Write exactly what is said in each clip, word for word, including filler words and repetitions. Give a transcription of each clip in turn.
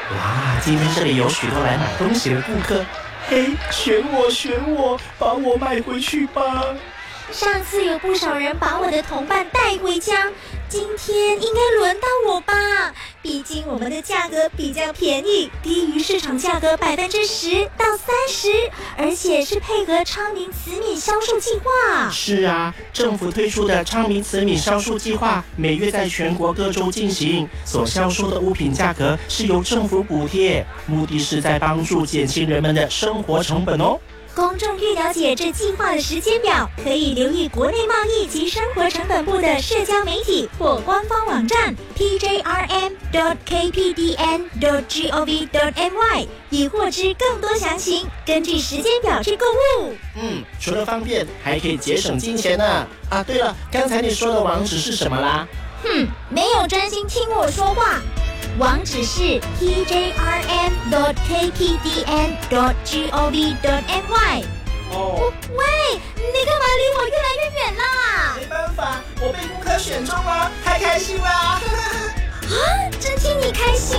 哇，今天这里有许多来买东西的顾客，嘿，选我选我，把我买回去吧。 上次有不少人把我的同伴带回家，今天应该轮到我吧？毕竟我们的价格比较便宜，低于市场价格百分之十到三十，而且是配合昌明慈米销售计划。 是啊，政府推出的昌明慈米销售计划，每月在全国各州进行，所销售的物品价格是由政府补贴，目的是在帮助减轻人们的生活成本哦。 公众欲了解这计划的时间表，可以留意国内贸易及生活成本部的社交媒体或官方网站 p j r m dot k p d n dot gov dot m y， 以获知更多详情，根据时间表去购物。 嗯，除了方便，还可以节省金钱呢。啊，对了，刚才你说的网址是什么啦？ 哼，没有专心听我说话。网址是 p j r m dot k p d n dot gov dot m y。 哦， 喂，你干嘛离我越来越远啦？ 没办法，我被顾客选中了，太开心了！啊， 真替你开心。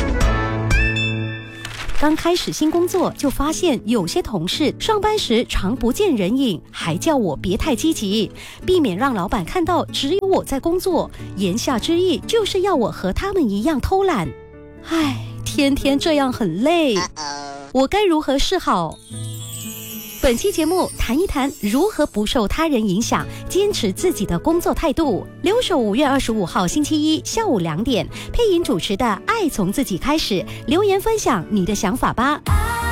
刚开始新工作就发现有些同事上班时常不见人影，还叫我别太积极，避免让老板看到只有我在工作，言下之意就是要我和他们一样偷懒。唉，天天这样很累，我该如何是好？本期节目谈一谈如何不受他人影响，坚持自己的工作态度。留守五月二十五号星期一下午两点，配音主持的《爱从自己开始》，留言分享你的想法吧。